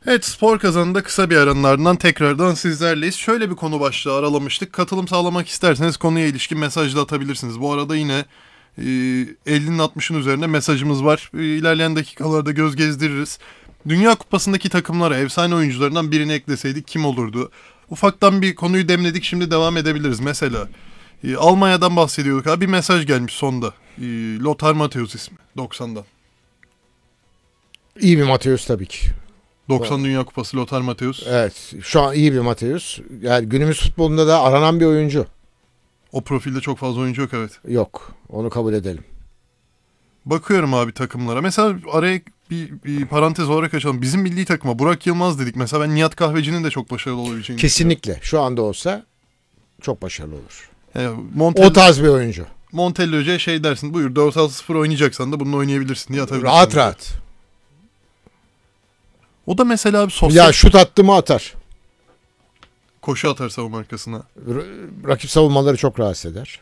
Evet, spor kazanında kısa bir aranın ardından tekrardan sizlerleyiz. Şöyle bir konu başlığı aralamıştık. Katılım sağlamak isterseniz konuya ilişkin mesaj da atabilirsiniz. Bu arada yine 50'nin 60'ın üzerinde mesajımız var. İlerleyen dakikalarda göz gezdiririz. Dünya Kupası'ndaki takımlara efsane oyuncularından birini ekleseydik kim olurdu? Ufaktan bir konuyu demledik, şimdi devam edebiliriz. Mesela Almanya'dan bahsediyorduk abi, bir mesaj gelmiş sonda. Lothar Matthäus ismi 90'dan. İyi bir Matthäus tabii ki. 90 Dünya Kupası Lothar Matthäus. Evet, şu an iyi bir Matthäus. Yani günümüz futbolunda da aranan bir oyuncu. O profilde çok fazla oyuncu yok, evet. Yok, onu kabul edelim. Bakıyorum abi takımlara. Mesela araya bir parantez olarak açalım. Bizim milli takıma Burak Yılmaz dedik. Mesela ben Nihat Kahveci'nin de çok başarılı olabileceğini Kesinlikle. Şu anda olsa çok başarılı olur. düşünüyorum. O tarz bir oyuncu. Montella Hoca'ya şey dersin. Buyur 4-6-0 oynayacaksan da bununla oynayabilirsin diye atabilirsin. Rahat rahat. O da mesela bir sosyal... Ya şut attı mı atar. Koşu atar savunma arkasına. Rakip savunmaları çok rahatsız eder.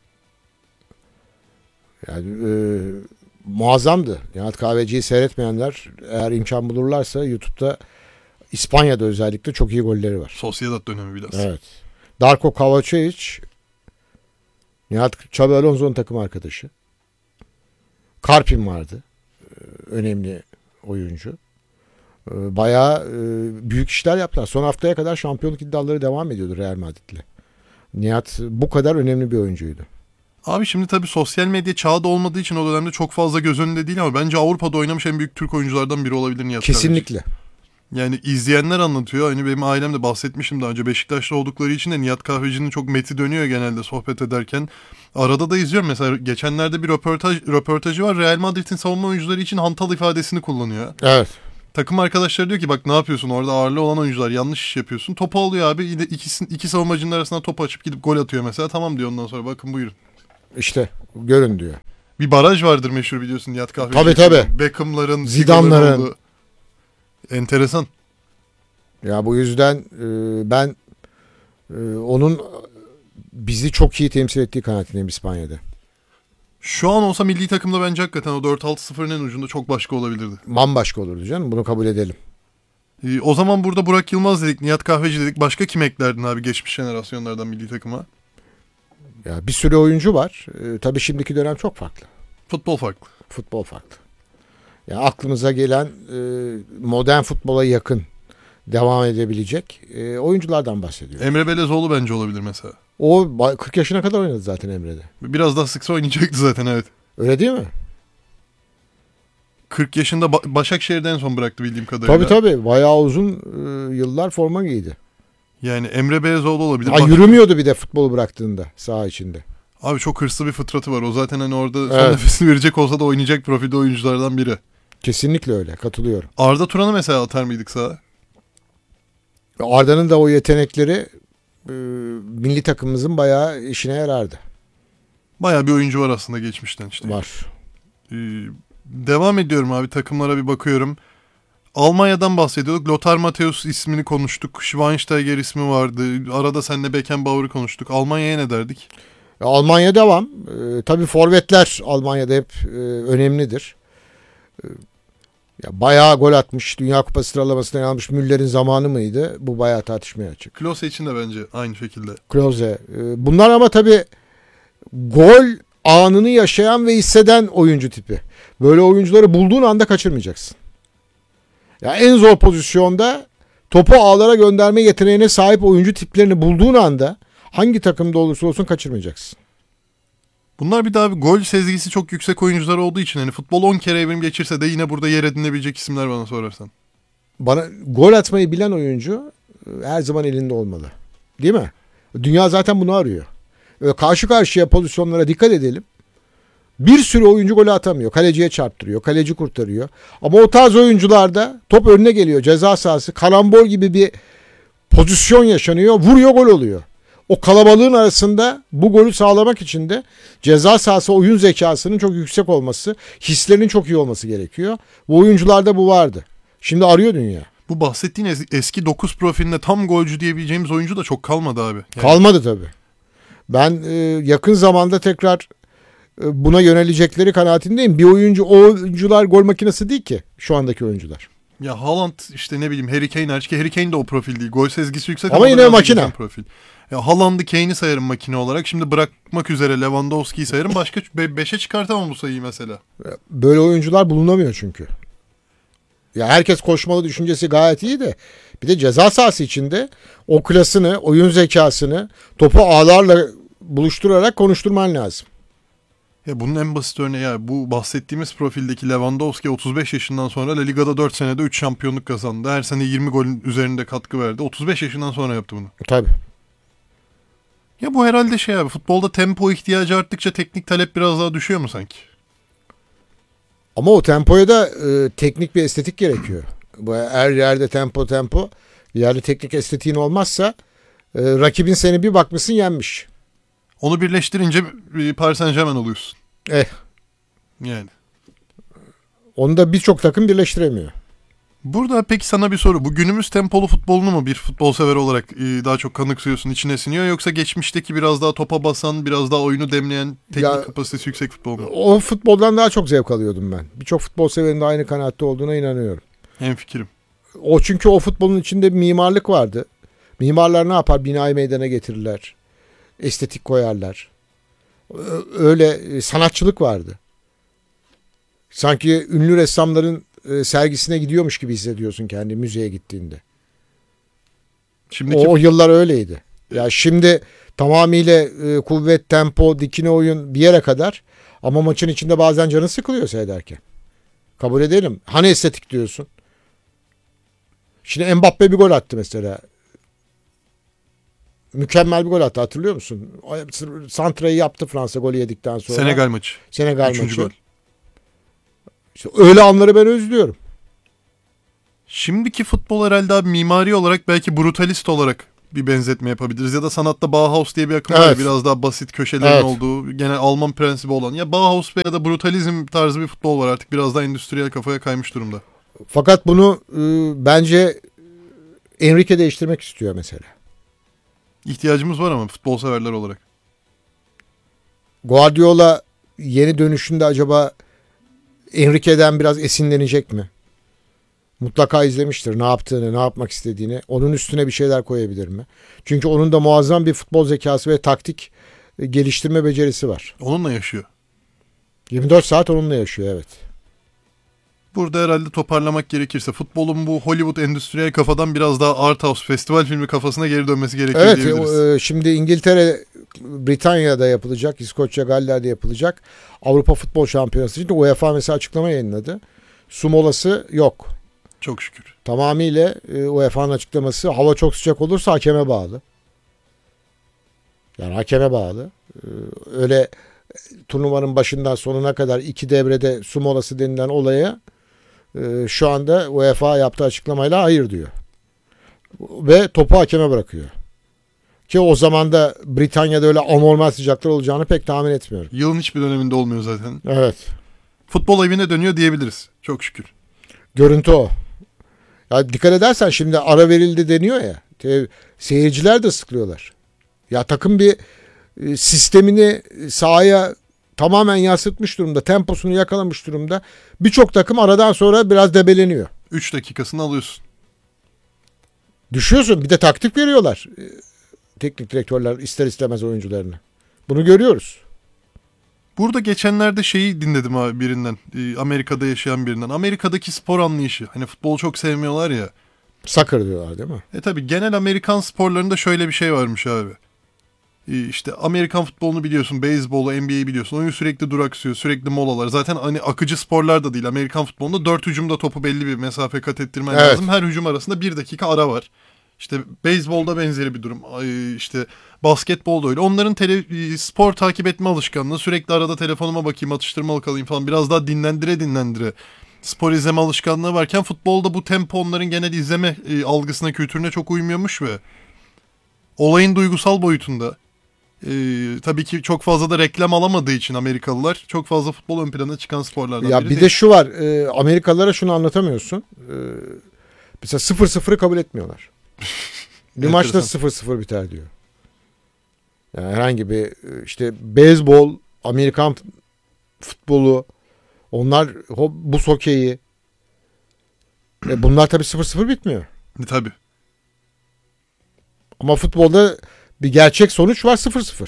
Yani muazzamdı. Nihat Kahveci'yi seyretmeyenler eğer imkan bulurlarsa YouTube'da İspanya'da özellikle çok iyi golleri var. Sociedad dönemi biraz. Evet. Darko Kovacevic Nihat Xabi Alonso'nun takım arkadaşı. Karpin vardı. Önemli oyuncu. Bayağı büyük işler yaptılar. Son haftaya kadar şampiyonluk iddiaları devam ediyordu Real Madrid'le. Nihat bu kadar önemli bir oyuncuydu. Abi şimdi tabii sosyal medya çağı da olmadığı için o dönemde çok fazla göz önünde değil ama bence Avrupa'da oynamış en büyük Türk oyunculardan biri olabilir Nihat Kahveci. Kesinlikle. Yani izleyenler anlatıyor. Hani benim ailem de bahsetmişim daha önce. Beşiktaşlı oldukları için de Nihat Kahveci'nin çok meti dönüyor genelde sohbet ederken. Arada da izliyorum. Mesela geçenlerde bir röportajı var. Real Madrid'in savunma oyuncuları için hantal ifadesini kullanıyor. Evet. Takım arkadaşları diyor ki bak ne yapıyorsun orada, ağırlı olan oyuncular, yanlış iş yapıyorsun. Topu alıyor abi. İki savunmacının arasına top açıp gidip gol atıyor mesela. Tamam diyor ondan sonra, bakın buyurun. İşte görün diyor. Bir baraj vardır meşhur, biliyorsun Nihat Kahveci. Tabii. Beckham'ların, Zidane'ların. Enteresan. Ya bu yüzden ben onun bizi çok iyi temsil ettiği kanaatindeyim İspanya'da. Şu an olsa milli takımda bence hakikaten o 4-6-0'ın en ucunda çok başka olabilirdi. Bambaşka olurdu canım. Bunu kabul edelim. O zaman burada Burak Yılmaz dedik, Nihat Kahveci dedik. Başka kim eklerdin abi geçmiş jenerasyonlardan milli takıma? Ya bir sürü oyuncu var. Tabii şimdiki dönem çok farklı. Futbol farklı. Futbol farklı. Ya aklımıza gelen modern futbola yakın devam edebilecek oyunculardan bahsediyorum. Emre Belezoğlu bence olabilir mesela. O 40 yaşına kadar oynadı zaten Emre'de. Biraz daha sıksa oynayacaktı zaten, evet. Öyle değil mi? 40 yaşında Başakşehir'de en son bıraktı bildiğim kadarıyla. Tabii. Bayağı uzun yıllar forma giydi. Yani Emre Belezoğlu olabilir. Yürümüyordu bir de futbolu bıraktığında saha içinde. Abi çok hırslı bir fıtratı var. O zaten hani orada son Evet. nefesini verecek olsa da oynayacak profilde oyunculardan biri. Kesinlikle öyle. Katılıyorum. Arda Turan'ı mesela atar mıydık sağa? Arda'nın da o yetenekleri milli takımımızın bayağı işine yarardı. Bayağı bir oyuncu var aslında geçmişten işte. Var. Devam ediyorum abi, takımlara bir bakıyorum. Almanya'dan bahsediyorduk. Lothar Matthäus ismini konuştuk. Schweinsteiger ismi vardı. Arada seninle Beckenbauer'ı konuştuk. Almanya'ya ne derdik? Almanya devam. Tabii forvetler Almanya'da hep önemlidir. Ya bayağı gol atmış. Dünya Kupası sıralamasına yer almış. Müller'in zamanı mıydı? Bu bayağı tartışmaya açık. Klose için de bence aynı şekilde. Klose. Bunlar ama tabii gol anını yaşayan ve hisseden oyuncu tipi. Böyle oyuncuları bulduğun anda kaçırmayacaksın. Ya en zor pozisyonda topu ağlara gönderme yeteneğine sahip oyuncu tiplerini bulduğun anda hangi takımda olursa olsun kaçırmayacaksın. Bunlar bir daha bir gol sezgisi çok yüksek oyuncular olduğu için hani futbol 10 kere evrim geçirse de yine burada yer edinebilecek isimler bana sorarsan. Bana gol atmayı bilen oyuncu her zaman elinde olmalı. Değil mi? Dünya zaten bunu arıyor. Karşı karşıya pozisyonlara dikkat edelim. Bir sürü oyuncu golü atamıyor. Kaleciye çarptırıyor. Kaleci kurtarıyor. Ama o tarz oyuncularda top önüne geliyor. Ceza sahası. Karambol gibi bir pozisyon yaşanıyor. Vuruyor, gol oluyor. O kalabalığın arasında bu golü sağlamak için de ceza sahası oyun zekasının çok yüksek olması, hislerinin çok iyi olması gerekiyor. Bu oyuncularda bu vardı. Şimdi arıyor dünya. Bu bahsettiğin eski 9 profilinde tam golcü diyebileceğimiz oyuncu da çok kalmadı abi. Yani... Kalmadı tabii. Ben yakın zamanda tekrar buna yönelecekleri kanaatindeyim. Bir oyuncu, o oyuncular gol makinesi değil ki şu andaki oyuncular. Ya Haaland işte ne bileyim Harry Kane hariç ki Harry Kane de o profil değil. Gol sezgisi yüksek Ama da yine biraz makine. güzel profil. Ya Haaland'ı Kane'i sayarım makine olarak. Şimdi bırakmak üzere Lewandowski'yi sayarım. Başka 5'e çıkartamam bu sayıyı mesela. Böyle oyuncular bulunamıyor çünkü. Ya herkes koşmalı düşüncesi gayet iyi de bir de ceza sahası içinde o klasını, oyun zekasını topu ağlarla buluşturarak konuşturman lazım. Ya bunun en basit örneği ya bu bahsettiğimiz profildeki Lewandowski 35 yaşından sonra La Liga'da 4 senede 3 şampiyonluk kazandı. Her sene 20 golün üzerinde katkı verdi. 35 yaşından sonra yaptı bunu. Tabii. Ya bu herhalde şey abi futbolda tempo ihtiyacı arttıkça teknik talep biraz daha düşüyor mu sanki? Ama o tempoya da teknik bir estetik gerekiyor. Bu her yerde tempo. Yerde teknik estetiğin olmazsa rakibin seni bir bakmışsın yenmiş. Onu birleştirince Paris Saint-Germain oluyorsun. Eh. Yani. Onu da birçok takım birleştiremiyor. Burada peki sana bir soru. Bu günümüz tempolu futbolunu mu bir futbol sever olarak daha çok kanıksıyorsun, içine siniyor yoksa geçmişteki biraz daha topa basan, biraz daha oyunu demleyen, teknik kapasitesi yüksek futbol mu? O futboldan daha çok zevk alıyordum ben. Birçok futbol severin de aynı kanaatte olduğuna inanıyorum. Hemfikirim. Çünkü o futbolun içinde bir mimarlık vardı. Mimarlar ne yapar? Binayı meydana getirirler. Estetik koyarlar. Öyle sanatçılık vardı. Sanki ünlü ressamların sergisine gidiyormuş gibi hissediyorsun kendi müzeye gittiğinde. Şimdiki O yıllar öyleydi. Ya şimdi tamamıyla kuvvet, tempo, dikine oyun bir yere kadar ama maçın içinde bazen canı sıkılıyor seyrederken. Kabul edelim. Hani estetik diyorsun? Şimdi Mbappe bir gol attı mesela. Mükemmel bir gol attı, hatırlıyor musun? Santra'yı yaptı Fransa golü yedikten sonra. Senegal maçı. Senegal Üçüncü maçı. gol. İşte öyle anları ben özlüyorum. Şimdiki futbol herhalde abi mimari olarak belki brutalist olarak bir benzetme yapabiliriz. Ya da sanatta Bauhaus diye bir akım var. Evet. Biraz daha basit köşelerin Evet. olduğu, genel Alman prensibi olan. Ya Bauhaus ya da brutalizm tarzı bir futbol var artık. Biraz daha endüstriyel kafaya kaymış durumda. Fakat bunu bence Enrique değiştirmek istiyor mesela. İhtiyacımız var ama futbol severler olarak. Guardiola yeni dönüşünde acaba Enrique'den biraz esinlenecek mi? Mutlaka izlemiştir ne yaptığını, ne yapmak istediğini. Onun üstüne bir şeyler koyabilir mi? Çünkü onun da muazzam bir futbol zekası ve taktik geliştirme becerisi var. Onunla yaşıyor. 24 saat onunla yaşıyor, evet. Burada herhalde toparlamak gerekirse futbolun bu Hollywood endüstriyel kafadan biraz daha art house festival filmi kafasına geri dönmesi gerekiyor Evet, diyebiliriz. şimdi İngiltere, Britanya'da yapılacak, İskoçya, Galler'de yapılacak Avrupa Futbol Şampiyonası için de UEFA mesela açıklama yayınladı. Su molası yok. Çok şükür. Tamamıyla UEFA'nın açıklaması hava çok sıcak olursa hakeme bağlı. Yani hakeme bağlı. Öyle turnuvanın başından sonuna kadar 2 devrede su molası denilen olaya şu anda UEFA yaptığı açıklamayla hayır diyor. Ve topu hakeme bırakıyor. Ki o zaman da Britanya'da öyle anormal sıcaklar olacağını pek tahmin etmiyorum. Yılın hiçbir döneminde olmuyor zaten. Evet. Futbol evine dönüyor diyebiliriz. Çok şükür. Görüntü o. Ya dikkat edersen şimdi ara verildi deniyor ya. Seyirciler de sıkılıyorlar. Ya takım bir sistemini sahaya tamamen yansıtmış durumda. Temposunu yakalamış durumda. Birçok takım aradan sonra biraz debeleniyor. 3 dakikasını alıyorsun. Düşüyorsun. Bir de taktik veriyorlar. Teknik direktörler ister istemez oyuncularına. Bunu görüyoruz. Burada geçenlerde şeyi dinledim abi birinden. Amerika'da yaşayan birinden. Amerika'daki spor anlayışı. Hani futbolu çok sevmiyorlar ya. Soccer diyorlar değil mi? Tabii genel Amerikan sporlarında şöyle bir şey varmış abi. İşte Amerikan futbolunu biliyorsun, beyzbolu, NBA'yi biliyorsun. Oyun sürekli duraksıyor, sürekli molalar. Zaten hani akıcı sporlar da değil. Amerikan futbolunda 4 hücumda topu belli bir mesafe kat ettirmen Evet. lazım. Her hücum arasında 1 dakika ara var. İşte beyzbolda benzeri bir durum. İşte basketbolda öyle. Onların spor takip etme alışkanlığı. Sürekli arada telefonuma bakayım, atıştırmalık alayım falan. Biraz daha dinlendire spor izleme alışkanlığı varken futbolda bu tempo onların genel izleme algısına, kültürüne çok uymuyormuş ve olayın duygusal boyutunda tabii ki çok fazla da reklam alamadığı için Amerikalılar çok fazla futbol ön plana çıkan sporlardan Ya biri bir değil. de şu var. Amerikalılara şunu anlatamıyorsun. Mesela 0-0'ı kabul etmiyorlar. Bir maç Enteresan. nasıl 0-0 biter diyor. Yani herhangi bir işte beyzbol, Amerikan futbolu, onlar buz hokeyi, Bunlar tabii 0-0 bitmiyor. Tabii. Ama futbolda bir gerçek sonuç var, 0-0.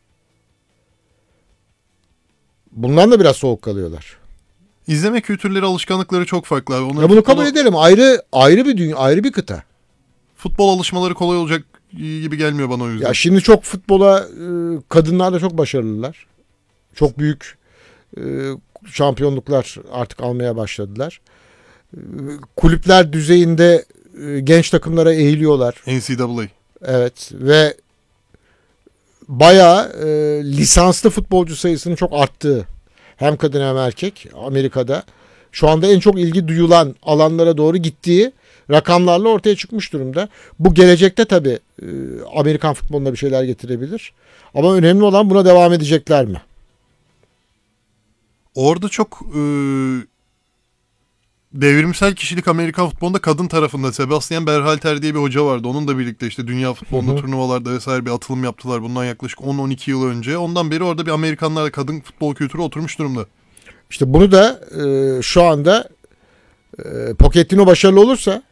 Bundan da biraz soğuk kalıyorlar. İzleme kültürleri, alışkanlıkları çok farklı abi. Onların Ya bunu kabul futbola- edelim. Ayrı bir dünya, ayrı bir kıta. Futbol alışmaları kolay olacak gibi gelmiyor bana o yüzden. Ya şimdi çok futbola kadınlar da çok başarılılar. Çok büyük şampiyonluklar artık almaya başladılar. Kulüpler düzeyinde genç takımlara eğiliyorlar. NCAA. Evet ve bayağı lisanslı futbolcu sayısının çok arttığı, hem kadın hem erkek Amerika'da şu anda en çok ilgi duyulan alanlara doğru gittiği rakamlarla ortaya çıkmış durumda. Bu gelecekte tabii Amerikan futboluna bir şeyler getirebilir. Ama önemli olan buna devam edecekler mi? Orada çok devrimsel kişilik Amerikan futbolunda kadın tarafında. Sebastian Berhalter diye bir hoca vardı. Onun da birlikte işte dünya futbolunda turnuvalarda vesaire bir atılım yaptılar. Bundan yaklaşık 10-12 yıl önce. Ondan beri orada bir Amerikanlarla kadın futbol kültürü oturmuş durumda. İşte bunu da şu anda Pochettino başarılı olursa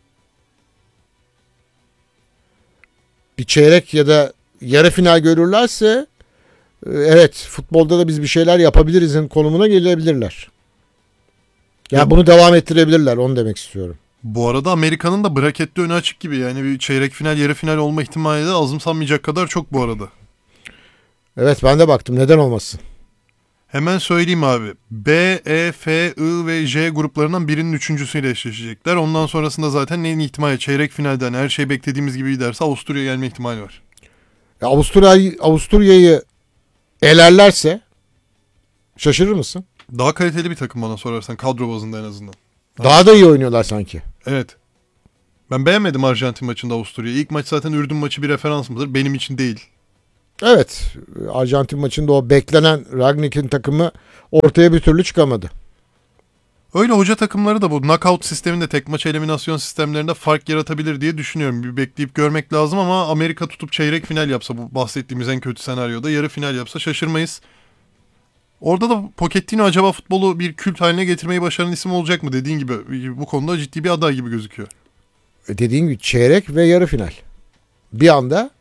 bir çeyrek ya da yarı final görürlerse evet futbolda da biz bir şeyler yapabilirizin konumuna gelebilirler. Yani bunu devam ettirebilirler, onu demek istiyorum. Bu arada Amerika'nın da brakette önü açık gibi. Yani bir çeyrek final, yarı final olma ihtimali de azımsanmayacak kadar çok bu arada. Evet, ben de baktım, neden olmasın. Hemen söyleyeyim abi. B, E, F, I ve J gruplarından birinin üçüncüsüyle eşleşecekler. Ondan sonrasında zaten en ihtimalle çeyrek finalden her şey beklediğimiz gibi giderse Avusturya gelme ihtimali var. Avusturya'yı elerlerse şaşırır mısın? Daha kaliteli bir takım bana sorarsan, kadro bazında en azından. Daha da iyi oynuyorlar sanki. Evet. Ben beğenmedim Arjantin maçında Avusturya'yı. İlk maç zaten Ürdün maçı bir referans mıdır? Benim için değil. Evet, Arjantin maçında o beklenen Rangnick'in takımı ortaya bir türlü çıkamadı. Öyle hoca takımları da bu knockout sisteminde, tek maç eliminasyon sistemlerinde fark yaratabilir diye düşünüyorum. Bir bekleyip görmek lazım ama Amerika tutup çeyrek final yapsa, bu bahsettiğimiz en kötü senaryoda yarı final yapsa şaşırmayız. Orada da Pochettino acaba futbolu bir kült haline getirmeyi başaran isim olacak mı? Dediğin gibi bu konuda ciddi bir aday gibi gözüküyor. Dediğin gibi çeyrek ve yarı final. Bir anda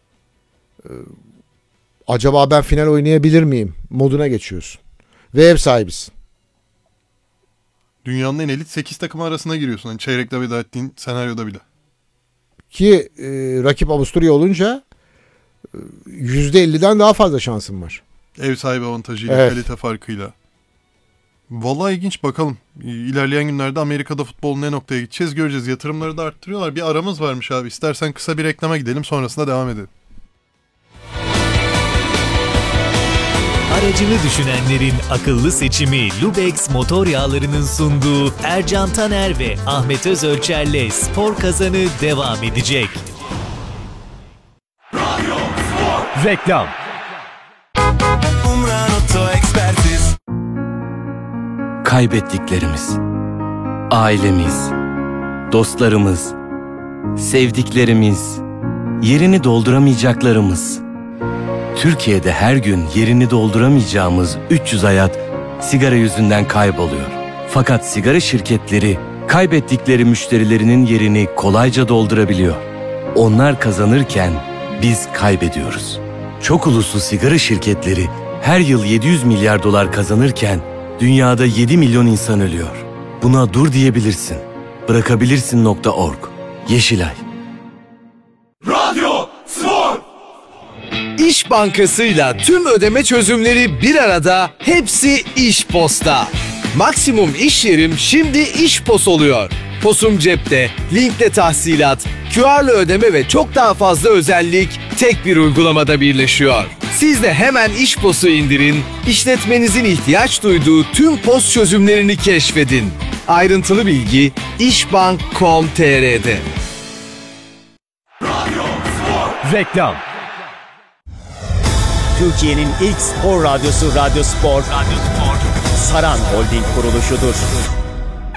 acaba ben final oynayabilir miyim moduna geçiyorsun. Ve ev sahibisin. Dünyanın en elit 8 takımı arasına giriyorsun. Hani çeyrekte veda ettiğin senaryoda bile. Ki rakip Avusturya olunca %50'den daha fazla şansın var. Ev sahibi avantajıyla, Evet. kalite farkıyla. Vallahi ilginç, bakalım. İlerleyen günlerde Amerika'da futbolun ne noktaya gideceğiz göreceğiz. Yatırımları da arttırıyorlar. Bir aramız varmış abi. İstersen kısa bir reklama gidelim, sonrasında devam edelim. Aracını düşünenlerin akıllı seçimi Lubex motor yağlarının sunduğu Ercan Taner ve Ahmet Özölçer'le Spor Kazanı devam edecek. Reklam. Kaybettiklerimiz, ailemiz, dostlarımız, sevdiklerimiz, yerini dolduramayacaklarımız. Türkiye'de her gün yerini dolduramayacağımız 300 hayat sigara yüzünden kayboluyor. Fakat sigara şirketleri kaybettikleri müşterilerinin yerini kolayca doldurabiliyor. Onlar kazanırken biz kaybediyoruz. Çok uluslu sigara şirketleri her yıl 700 milyar dolar kazanırken dünyada 7 milyon insan ölüyor. Buna dur diyebilirsin. Bırakabilirsin.org. Yeşilay. İş Bankası'yla tüm ödeme çözümleri bir arada, hepsi İş Post'ta. Maksimum iş yerim şimdi İş Post oluyor. POS'um cepte, linkle tahsilat, QR'lı ödeme ve çok daha fazla özellik tek bir uygulamada birleşiyor. Siz de hemen İş Post'u indirin, işletmenizin ihtiyaç duyduğu tüm post çözümlerini keşfedin. Ayrıntılı bilgi işbank.com.tr'de. Reklam. Türkiye'nin ilk spor radyosu Radyo Spor, Saran Holding kuruluşudur.